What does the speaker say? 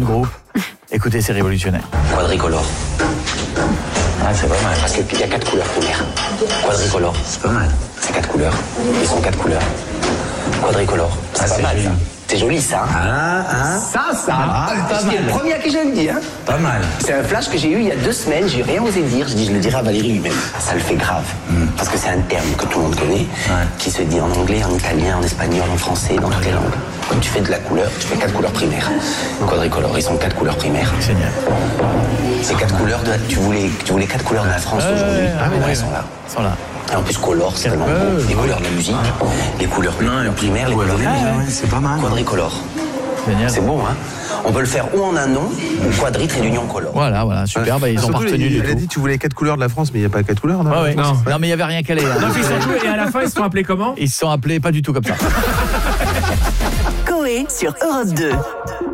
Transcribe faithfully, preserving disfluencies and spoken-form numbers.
groupe. Écoutez, c'est révolutionnaire. Quadricolore. Ah, c'est pas mal. Parce qu'il y a quatre couleurs primaires. Quadricolore. C'est pas mal. C'est quatre couleurs. Ils sont quatre couleurs. Quadricolore. C'est ah, pas c'est mal, joli. Ça. C'est joli, ça. Hein ah, ah. Ça, ça. Ah, c'est le premier à qui je le dis. Hein. Pas mal. C'est un flash que j'ai eu il y a deux semaines. J'ai rien osé dire. Je dis, je le dirai à Valérie lui-même. Ça le fait grave. Mm. Parce que c'est un terme que tout le monde connaît, ouais. Qui se dit en anglais, en italien, en espagnol, en français, dans toutes les langues. Quand tu fais de la couleur, tu fais quatre couleurs primaires. Quadricolore, ils sont quatre couleurs primaires. Génial. C'est quatre couleurs de la... tu voulais, tu voulais quatre couleurs de la France euh, aujourd'hui. Ah, mais là, elles sont là. Ils sont là. Et en plus, color, c'est vraiment euh, bon. Les couleurs de la musique, ah. Les couleurs non, primaires, les couleurs de la musique. Ah, ouais, c'est pas mal. Quadricolore. Génial. C'est bon, hein. On peut le faire ou en un nom, ou quadri trait d'union color. Voilà, voilà, super. Bah, ils ont pas retenu du tout. Elle a dit tu voulais quatre couleurs de la France, mais il n'y a pas quatre couleurs. Non, ah ouais. non. non, mais il n'y avait rien calé. Hein. Donc ils sont tous, et à la fin, ils se sont appelés comment ? Ils se sont appelés pas du tout comme ça. Coé sur Europe deux.